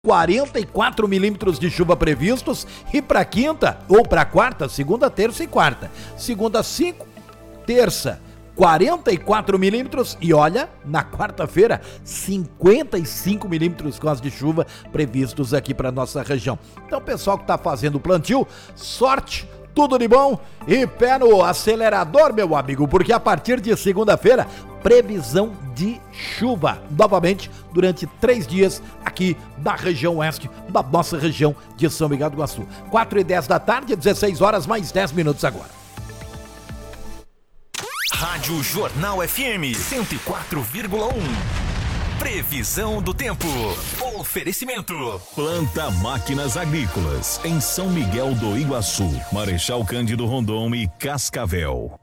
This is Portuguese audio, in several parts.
44 milímetros de chuva previstos, e para quinta, ou para quarta, segunda, terça e quarta. Segunda 5, terça 44 milímetros e olha, na quarta-feira 55 milímetros com as de chuva previstos aqui para nossa região. Então, pessoal que está fazendo o plantio, sorte, tudo de bom e pé no acelerador, meu amigo, porque a partir de segunda-feira, previsão de chuva, novamente, durante 3 dias aqui da região oeste, da nossa região de São Miguel do Iguaçu. 4h10 da tarde, 16 horas, mais 10 minutos agora. Rádio Jornal FM 104,1. Previsão do tempo. Oferecimento. Planta Máquinas Agrícolas, em São Miguel do Iguaçu, Marechal Cândido Rondon e Cascavel.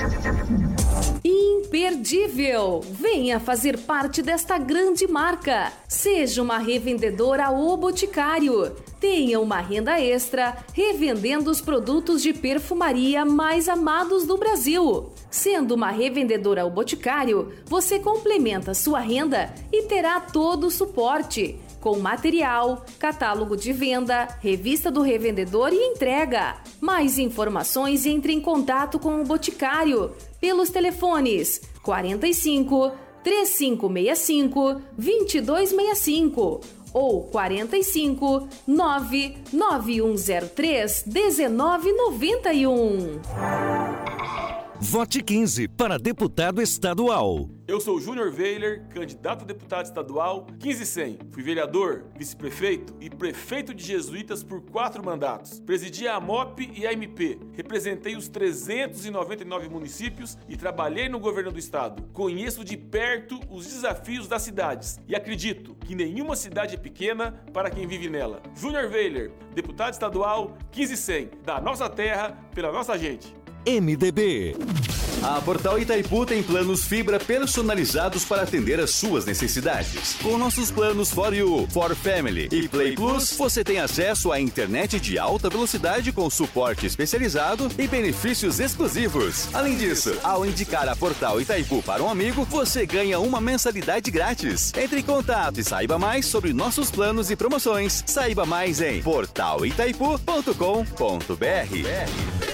Imperdível! Venha fazer parte desta grande marca. Seja uma revendedora O Boticário. Tenha uma renda extra revendendo os produtos de perfumaria mais amados do Brasil. Sendo uma revendedora O Boticário, você complementa sua renda e terá todo o suporte, com material, catálogo de venda, revista do revendedor e entrega. Mais informações, entre em contato com o Boticário pelos telefones 45 3565 2265 ou 45 99103 1991. Vote 15 para deputado estadual. Eu sou Júnior Weiler, candidato a deputado estadual 15100. Fui vereador, vice-prefeito e prefeito de Jesuítas por 4 mandatos. Presidi a AMOP e a MP. Representei os 399 municípios e trabalhei no governo do estado. Conheço de perto os desafios das cidades e acredito que nenhuma cidade é pequena para quem vive nela. Júnior Weiler, deputado estadual 15100. Da nossa terra, pela nossa gente. MDB. A Portal Itaipu tem planos fibra personalizados para atender às suas necessidades. Com nossos planos For You, For Family e Play Plus, você tem acesso à internet de alta velocidade com suporte especializado e benefícios exclusivos. Além disso, ao indicar a Portal Itaipu para um amigo, você ganha uma mensalidade grátis. Entre em contato e saiba mais sobre nossos planos e promoções. Saiba mais em portalitaipu.com.br.